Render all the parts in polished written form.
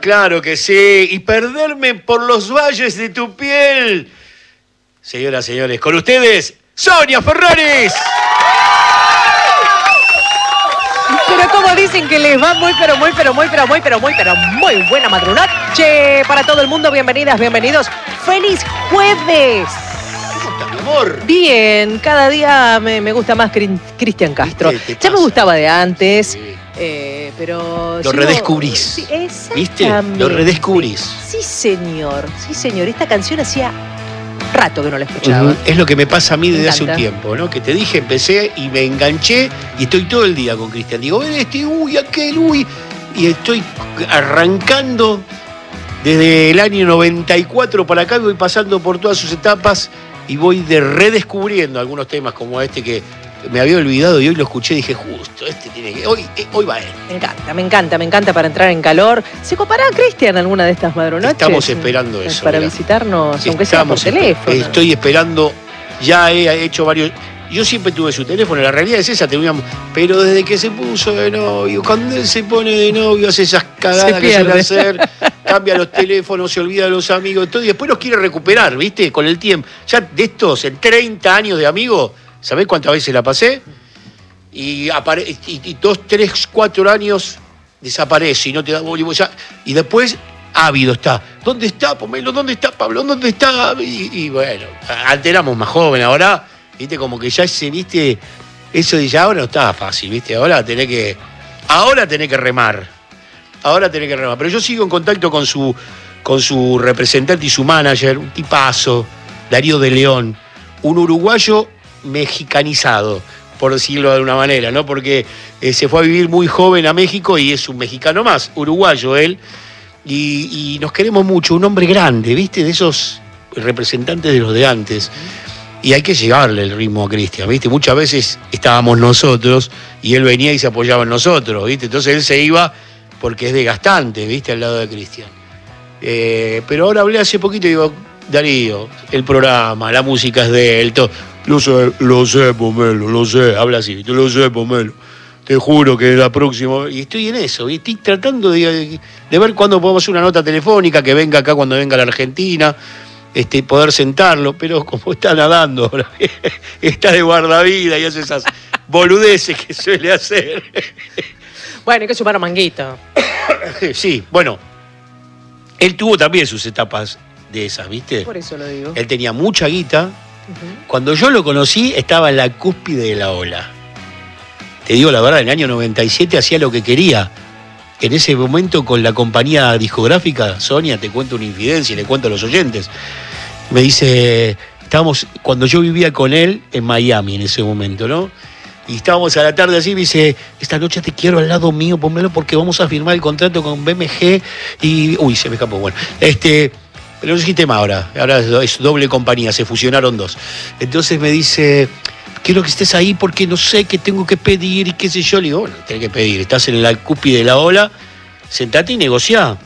claro que sí. Y perderme por los valles de tu piel. Señoras, señores, con ustedes, Sonia Ferraris. Pero como dicen que les va muy buena madrugada para todo el mundo. Bienvenidas, bienvenidos. ¡Feliz jueves! ¿Cómo estás, mi amor? Bien, cada día me gusta más Cristian Castro. Ya me gustaba de antes, Sí. pero... Lo redescubrís. Sí, exactamente. ¿Viste? Lo redescubrís. Sí, señor. Esta canción hacía rato que no la escuchaba. Es lo que me pasa a mí desde Me hace un encanta. tiempo, ¿no? Que te dije, empecé y me enganché y estoy todo el día con Cristian. Digo, ven aquel, y estoy arrancando desde el año 94 para acá, voy pasando por todas sus etapas y voy redescubriendo algunos temas como este que me había olvidado y hoy lo escuché y dije, justo, este tiene que... Hoy va él. Me encanta para entrar en calor. ¿Se copará Cristian alguna de estas madrunoches? Estamos esperando eso. Para mirá. visitarnos, aunque sea por teléfono. Estoy esperando, ya he hecho varios... Yo siempre tuve su teléfono, la realidad es esa, pero desde que se puso de novio, cuando él se pone de novio, hace esas cagadas que suele hacer, cambia los teléfonos, se olvida de los amigos, todo, y después los quiere recuperar, ¿viste? Con el tiempo. Ya de estos, en 30 años de amigos, ¿sabés cuántas veces la pasé? Y 2, 3, 4 años desaparece y no te da bolilla. Y después, ávido está. ¿Dónde está, Pomelo? ¿Dónde está, Pablo? ¿Dónde está? Y bueno, antes éramos más jóvenes, ahora, viste, como que ya viste, eso de ya ahora no estaba fácil, viste, ahora tenés que remar. Pero yo sigo en contacto con su representante y su manager, un tipazo, Darío de León, un uruguayo mexicanizado, por decirlo de alguna manera, ¿no? Porque se fue a vivir muy joven a México y es un mexicano más, uruguayo él, y nos queremos mucho, un hombre grande, ¿viste? De esos representantes de los de antes. Y hay que llevarle el ritmo a Cristian, ¿viste? Muchas veces estábamos nosotros y él venía y se apoyaba en nosotros, ¿viste? Entonces él se iba porque es desgastante, ¿viste? Al lado de Cristian. Pero ahora hablé hace poquito y digo, Darío, el programa, la música es de él, todo. Lo sé, Pomelo, lo sé, habla así, lo sé, Pomelo. Te juro que la próxima... Y estoy en eso, y estoy tratando de ver cuándo podemos hacer una nota telefónica, que venga acá cuando venga a la Argentina, poder sentarlo, pero como está nadando ahora, está de guardavida y hace esas boludeces que suele hacer. Bueno, hay que sumar a Manguito. Sí, bueno, él tuvo también sus etapas de esas, ¿viste? Por eso lo digo. Él tenía mucha guita. Cuando yo lo conocí, estaba en la cúspide de la ola. Te digo la verdad, en el año 97 hacía lo que quería. En ese momento, con la compañía discográfica, Sonia, te cuento una infidencia y le cuento a los oyentes. Me dice, cuando yo vivía con él en Miami en ese momento, ¿no? Y estábamos a la tarde así, me dice, esta noche te quiero al lado mío, Pomelo, porque vamos a firmar el contrato con BMG y... Uy, se me escapó, bueno. Pero no es un tema ahora es doble compañía, se fusionaron dos. Entonces me dice, quiero que estés ahí porque no sé qué tengo que pedir y qué sé yo. Le digo, bueno, tenés que pedir, estás en la cúspide de la ola, sentate y negociá.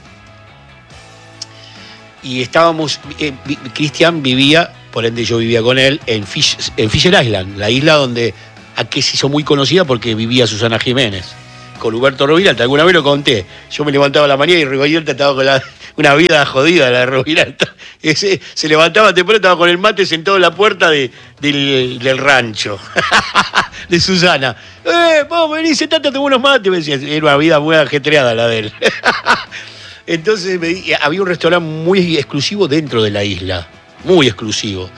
Y estábamos, Cristian vivía, por ende yo vivía con él, en Fisher Island, la isla donde aquí se hizo muy conocida porque vivía Susana Jiménez, con Huberto Roviralta. Alguna vez lo conté, yo me levantaba a la mañana y Roviralta estaba con una vida jodida, la de Roviralta. Se levantaba temprano, estaba con el mate sentado en la puerta del rancho de Susana. Vamos, vení, sentate, tengo unos mates. Me decía, era una vida muy ajetreada la de él. Entonces había un restaurante muy exclusivo dentro de la isla, muy exclusivo.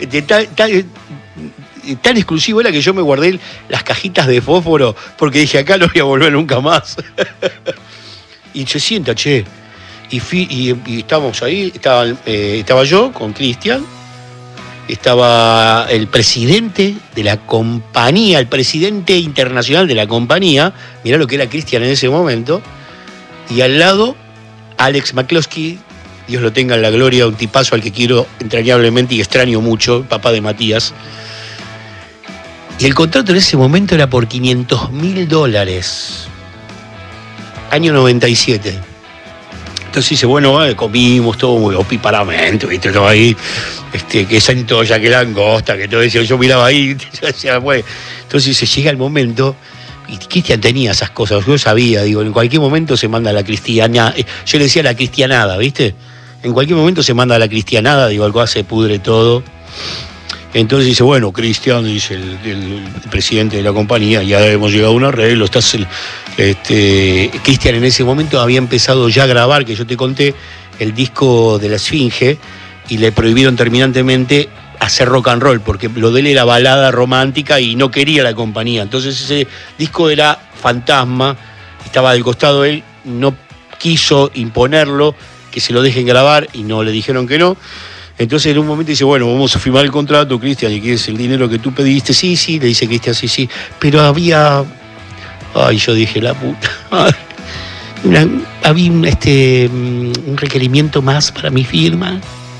Tan exclusivo era que yo me guardé las cajitas de fósforo porque dije, acá no voy a volver nunca más. Y se sienta, che. Y estábamos ahí, estaba yo con Cristian, estaba el presidente de la compañía, el presidente internacional de la compañía, mirá lo que era Cristian en ese momento, y al lado Alex McCloskey, Dios lo tenga en la gloria, un tipazo al que quiero entrañablemente y extraño mucho, papá de Matías. Y el contrato en ese momento era por $500.000. Año 97. Entonces dice, bueno, comimos todo muy opiparamente, ¿viste? Todo ahí, que centolla, que langosta, que todo eso. Yo miraba ahí, yo decía, bueno. Entonces dice, llega el momento, Y Cristian tenía esas cosas, yo sabía, digo, en cualquier momento se manda la cristiana, yo le decía la cristianada, ¿viste? En cualquier momento se manda la cristianada, digo, algo se pudre todo. Entonces dice, bueno, Cristian, dice el presidente de la compañía, ya hemos llegado a un arreglo, Cristian en ese momento había empezado ya a grabar, que yo te conté, el disco de la Esfinge, y le prohibieron terminantemente hacer rock and roll, porque lo de él era balada romántica y no quería la compañía. Entonces ese disco era fantasma, estaba del costado de él, no quiso imponerlo, que se lo dejen grabar, y no le dijeron que no. Entonces en un momento dice, bueno, vamos a firmar el contrato, Cristian, y quieres el dinero que tú pediste. Sí, le dice Cristian, sí. Pero había... Ay, yo dije, la puta. Había un requerimiento más para mi firma.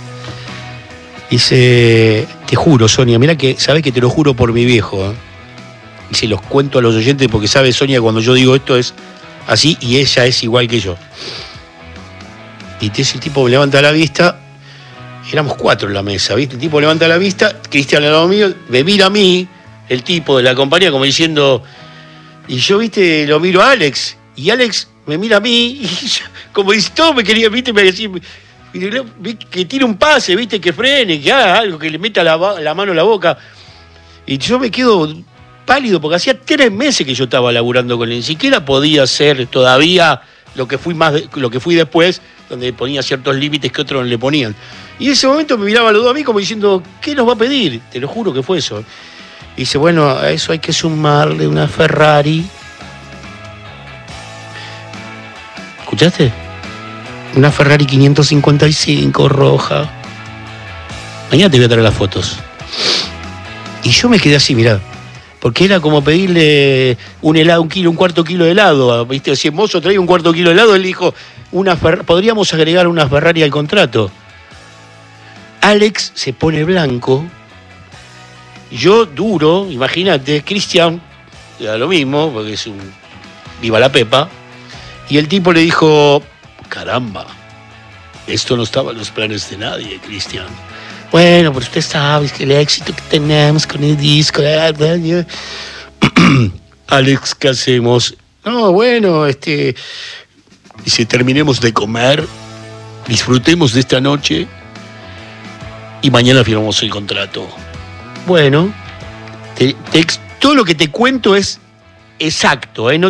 Dice, te juro, Sonia, mira que, sabes que te lo juro por mi viejo. Y se los cuento a los oyentes porque sabe Sonia cuando yo digo esto es así y ella es igual que yo. Y ese tipo me levanta la vista, éramos 4 en la mesa, ¿viste? El tipo levanta la vista, Cristian al lado mío, me mira a mí, el tipo de la compañía, como diciendo, y yo, ¿viste? Lo miro a Alex, y Alex me mira a mí, y yo, como dice, todo me quería, ¿viste? Me decía, que tire un pase, ¿viste? Que frene, que haga algo, que le meta la mano en la boca. Y yo me quedo pálido, porque hacía 3 meses que yo estaba laburando con él, ni siquiera podía ser todavía lo que fui después, donde ponía ciertos límites que otros no le ponían. Y en ese momento me miraba los dos a mí como diciendo, ¿qué nos va a pedir? Te lo juro que fue eso. Y dice, bueno, a eso hay que sumarle una Ferrari. ¿Escuchaste? Una Ferrari 555 roja. Mañana te voy a traer las fotos. Y yo me quedé así, mirá. Porque era como pedirle un helado, un cuarto kilo de helado. ¿Viste? Si el mozo traía un cuarto kilo de helado, él dijo, podríamos agregar una Ferrari al contrato. Alex se pone blanco. Yo duro, imagínate. Cristian, era lo mismo, porque es un viva la pepa. Y el tipo le dijo, caramba, esto no estaba en los planes de nadie, Cristian. Bueno, pero usted sabe que el éxito que tenemos con el disco. Alex, ¿qué hacemos? No, bueno, dice, terminemos de comer, disfrutemos de esta noche y mañana firmamos el contrato. Bueno, todo lo que te cuento es exacto, ¿eh?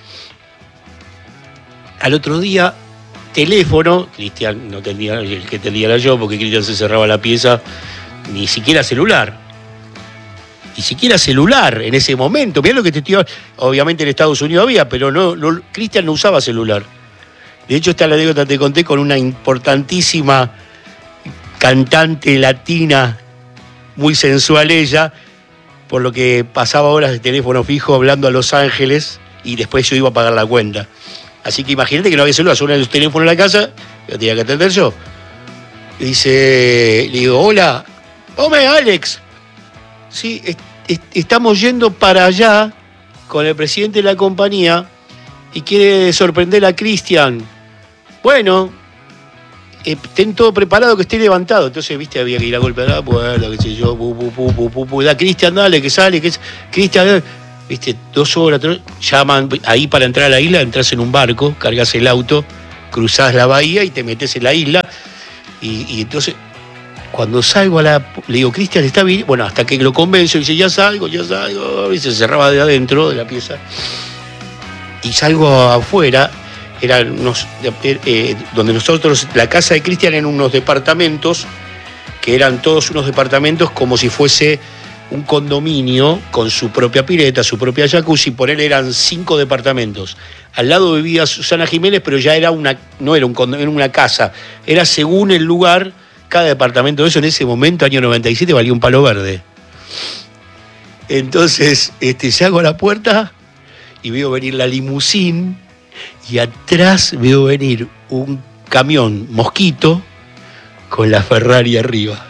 Al otro día, teléfono, Cristian no tenía, el que tenía era yo, porque Cristian se cerraba la pieza, ni siquiera celular. Ni siquiera celular en ese momento. Mirá lo que te estoy hablando. Obviamente en Estados Unidos había, pero no Cristian no usaba celular. De hecho, esta anécdota te conté con una importantísima cantante latina, muy sensual ella, por lo que pasaba horas de teléfono fijo hablando a Los Ángeles y después yo iba a pagar la cuenta. Así que imagínate que no había celular, suena el teléfono en la casa, lo tenía que atender yo. Y le digo, hola, hombre, Alex. Sí, estamos yendo para allá con el presidente de la compañía y quiere sorprender a Cristian. Bueno, ten todo preparado, que esté levantado. Entonces, viste, había que ir a golpear la puerta, qué sé yo, da Cristian, dale, que sale, Cristian, viste, 2 horas, 3 horas, llaman ahí para entrar a la isla, entras en un barco, cargas el auto, cruzás la bahía y te metes en la isla. Y entonces, cuando salgo le digo, Cristian, ¿está bien? Bueno, hasta que lo convenzo, dice, ya salgo, y se cerraba de adentro de la pieza. Y salgo afuera, eran donde nosotros, la casa de Cristian eran unos departamentos, que eran todos unos departamentos como si fuese un condominio con su propia pileta, su propia jacuzzi. Por él eran 5 departamentos. Al lado vivía Susana Jiménez, pero ya era no era un condominio, era una casa. Era según el lugar, cada departamento de eso en ese momento, año 97, valía un palo verde. Entonces, salgo a la puerta y veo venir la limusín y atrás veo venir un camión Mosquito con la Ferrari arriba.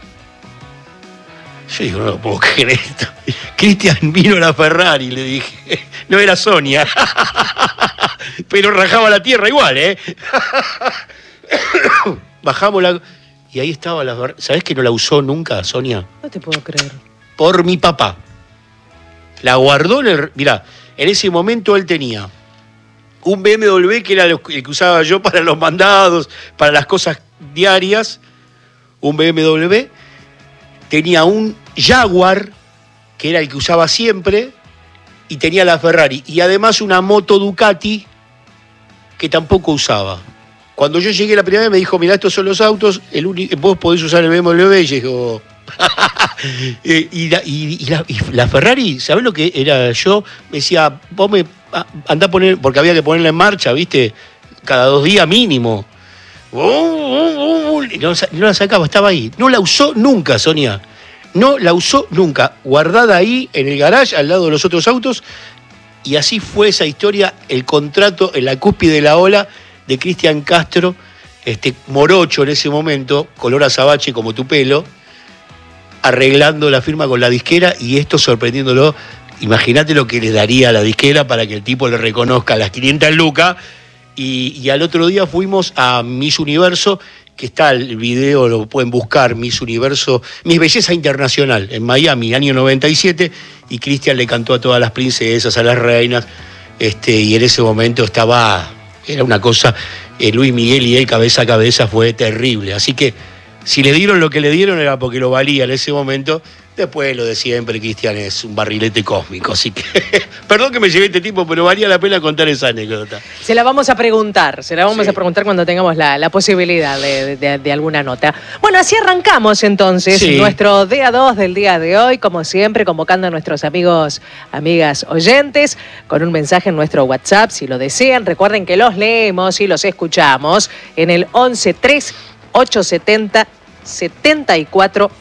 Yo digo, no lo puedo creer esto. Cristian, vino la Ferrari, le dije. No era Sonia. Pero rajaba la tierra igual, ¿eh? Bajamos la... Y ahí estaba la Ferrari. ¿Sabés que no la usó nunca, Sonia? No te puedo creer. Por mi papá. La guardó en el... Mirá, En ese momento él tenía un BMW que era el que usaba yo para los mandados, para las cosas diarias, un BMW. Tenía un Jaguar, que era el que usaba siempre, y tenía la Ferrari. Y además una moto Ducati, que tampoco usaba. Cuando yo llegué la primera vez me dijo, mirá, estos son los autos, vos podés usar el BMW. Y yo digo... y la Ferrari, ¿sabés lo que era yo? Me decía, vos andá a poner, porque había que ponerla en marcha, ¿viste? Cada 2 días mínimo. Y no la sacaba, estaba ahí. No la usó nunca, Sonia. No la usó nunca. Guardada ahí en el garage, al lado de los otros autos. Y así fue esa historia, el contrato en la cúspide de la ola de Cristian Castro, morocho en ese momento, color azabache como tu pelo, arreglando la firma con la disquera y esto sorprendiéndolo. Imagínate lo que le daría a la disquera para que el tipo le reconozca las 500 lucas. Y al otro día fuimos a Miss Universo, que está el video, lo pueden buscar, Miss Universo, Miss Belleza Internacional, en Miami, año 97, y Cristian le cantó a todas las princesas, a las reinas, y en ese momento era una cosa, Luis Miguel y él cabeza a cabeza fue terrible. Así que si le dieron lo que le dieron era porque lo valía en ese momento. Después lo de siempre, Cristian es un barrilete cósmico, así que perdón que me llevé este tipo, pero valía la pena contar esa anécdota. Se la vamos a preguntar, a preguntar cuando tengamos la posibilidad de alguna nota. Bueno, así arrancamos entonces nuestro DA2 del día de hoy, como siempre, convocando a nuestros amigos, amigas oyentes, con un mensaje en nuestro WhatsApp, si lo desean. Recuerden que los leemos y los escuchamos en el 11 870 74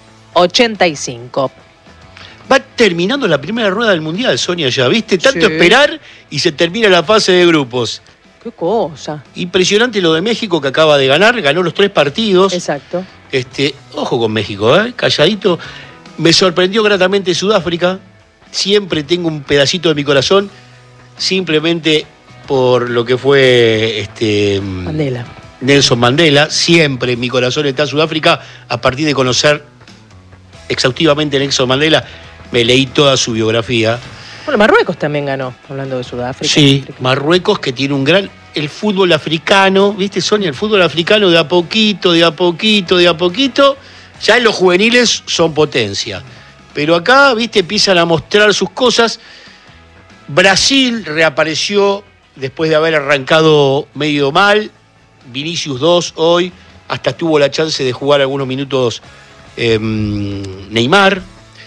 85. Va terminando la primera rueda del Mundial, Sonia, ya, ¿viste? Tanto esperar y se termina la fase de grupos. Qué cosa. Impresionante lo de México, que acaba de ganar, ganó los 3 partidos. Exacto. Ojo con México, calladito. Me sorprendió gratamente Sudáfrica. Siempre tengo un pedacito de mi corazón, simplemente por lo que fue Mandela. Nelson Mandela. Siempre en mi corazón está Sudáfrica, a partir de conocer exhaustivamente Nelson Mandela, me leí toda su biografía. Bueno, Marruecos también ganó, hablando de Sudáfrica. Sí, Marruecos, que tiene un gran... El fútbol africano, ¿viste, Sonia? El fútbol africano de a poquito, ya en los juveniles son potencia. Pero acá, ¿viste? Empiezan a mostrar sus cosas. Brasil reapareció después de haber arrancado medio mal. Vinicius 2 hoy, hasta tuvo la chance de jugar algunos minutos Neymar.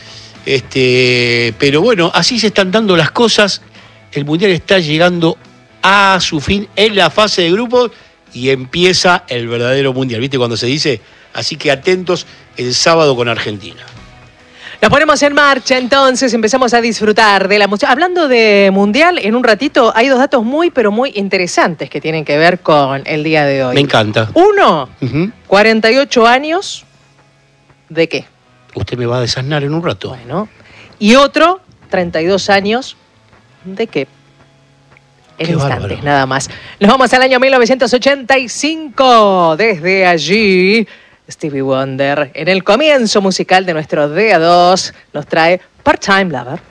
Pero bueno, así se están dando las cosas. El Mundial está llegando a su fin en la fase de grupos y empieza el verdadero Mundial. ¿Viste cuando se dice? Así que atentos el sábado con Argentina. Nos ponemos en marcha, entonces empezamos a disfrutar de la música. Hablando de Mundial, en un ratito hay 2 datos muy, pero muy interesantes que tienen que ver con el día de hoy. Me encanta. Uno, 48 años, ¿de qué? Usted me va a desasnar en un rato. Bueno. Y otro, 32 años, ¿de qué? En qué instantes, bárbaro. Nada más. Nos vamos al año 1985. Desde allí, Stevie Wonder, en el comienzo musical de nuestro DA2, nos trae Part-Time Lover.